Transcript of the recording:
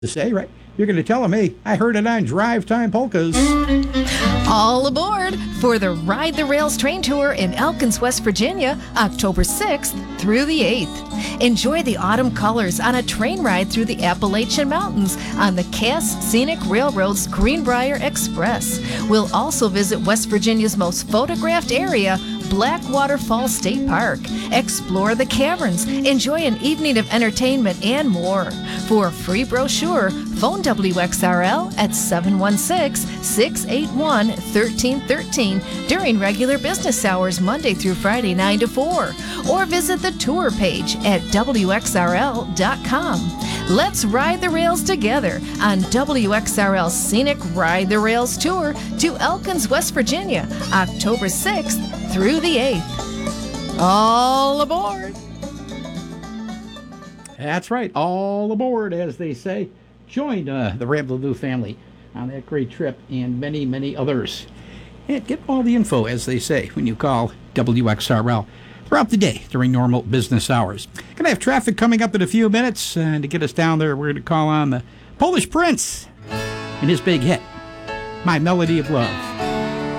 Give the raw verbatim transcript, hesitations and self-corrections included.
to say, right? You're going to tell them, hey, I heard it on Drive Time Polkas. All aboard for the Ride the Rails train tour in Elkins, West Virginia, October sixth through the eighth. Enjoy the autumn colors on a train ride through the Appalachian Mountains on the Cass Scenic Railroad's Greenbrier Express. We'll also visit West Virginia's most photographed area, Blackwater Falls State Park. Explore the caverns, enjoy an evening of entertainment, and more. For a free brochure, phone W X R L at seven one six, six eight one, one three one three during regular business hours Monday through Friday nine to four, or visit the tour page at W X R L dot com. Let's ride the rails together on W X R L's Scenic Ride the Rails Tour to Elkins, West Virginia, October sixth through the eighth. All aboard! That's right, all aboard, as they say. Join uh, the Ramblin' family on that great trip and many, many others. And get all the info, as they say, when you call W X R L throughout the day during normal business hours. Going to have traffic coming up in a few minutes, and to get us down there, we're going to call on the Polish Prince and his big hit, My Melody of Love.